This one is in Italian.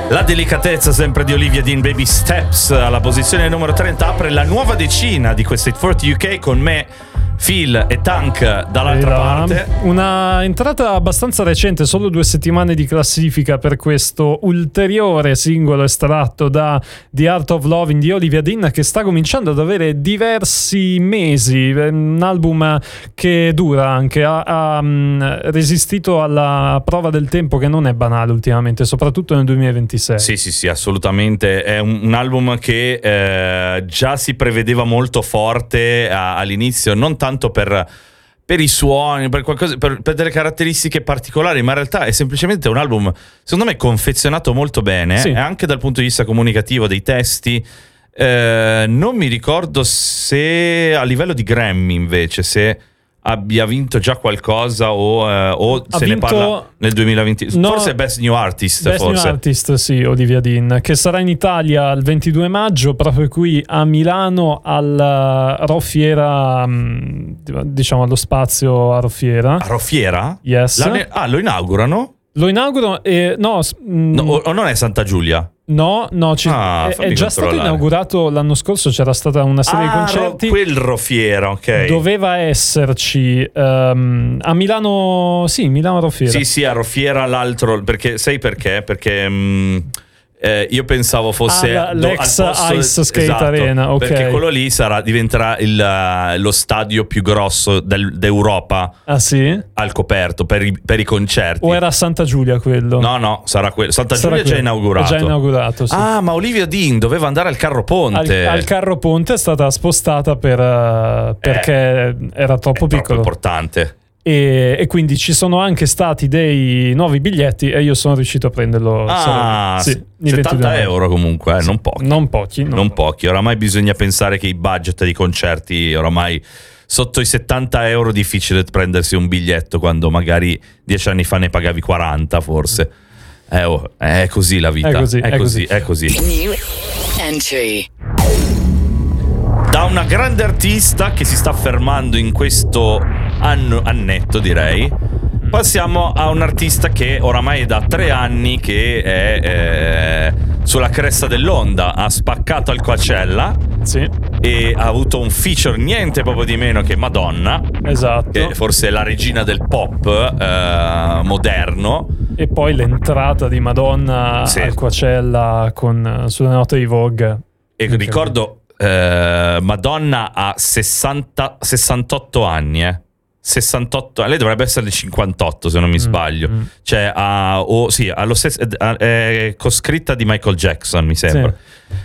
La delicatezza sempre di Olivia Dean, Baby Steps, alla posizione numero 30 apre la nuova decina di questa Hit 40 UK con me, Phil e Tank dall'altra parte. Una entrata abbastanza recente, solo 2 settimane di classifica per questo ulteriore singolo estratto da The Art of Loving di Olivia Dean, che sta cominciando ad avere diversi mesi, un album che dura anche, ha resistito alla prova del tempo che non è banale ultimamente, soprattutto nel 2026. Sì, assolutamente. È un album che già si prevedeva molto forte all'inizio, non tanto per i suoni, per qualcosa, per delle caratteristiche particolari, ma in realtà è semplicemente un album, secondo me, confezionato molto bene, sì. Anche dal punto di vista comunicativo dei testi. Non mi ricordo se a livello di Grammy invece se abbia vinto già qualcosa o se ne parla nel 2020. No, forse Best New Artist. Best New Artist, sì, Olivia Dean, che sarà in Italia il 22 maggio, proprio qui a Milano al Roffiera, diciamo allo spazio a Roffiera. A Roffiera? Yes. Lo inaugurano? Lo inaugurano o non è Santa Giulia? No, è già stato inaugurato l'anno scorso, c'era stata una serie di concerti. Quel Roffiera, ok. Doveva esserci a Milano, sì, Milano Roffiera. Sì, a Roffiera l'altro, perché sai perché? Perché io pensavo fosse l'ex Ice Skate Arena, ok. Perché quello lì diventerà lo stadio più grosso d'Europa. Ah sì? Al coperto per i concerti. O era Santa Giulia quello? No, sarà quello. Santa Giulia è già inaugurato. È già inaugurato, sì. Ah, ma Olivia Dean doveva andare al Carro Ponte. Al Carro Ponte è stata spostata perché era troppo piccolo. Troppo importante. E quindi ci sono anche stati dei nuovi biglietti e io sono riuscito a prenderlo. Sì, 70 euro comunque, sì, non pochi. Non pochi. Oramai bisogna pensare che i budget di concerti, oramai sotto i 70 euro difficile prendersi un biglietto, quando magari 10 anni fa ne pagavi 40 forse. È così la vita. È così. New entry. Da una grande artista che si sta affermando in questo annetto, direi, passiamo a un artista che oramai è da 3 anni che è sulla cresta dell'onda. Ha spaccato al Coachella, sì, e ha avuto un feature niente proprio di meno che Madonna, esatto, che forse è la regina del pop moderno. E poi l'entrata di Madonna al Coachella sulle note di Vogue. E ricordo Madonna ha 68 anni, 68, lei dovrebbe essere 58 se non mi sbaglio. Cioè è coscritta di Michael Jackson, mi sembra. Sì.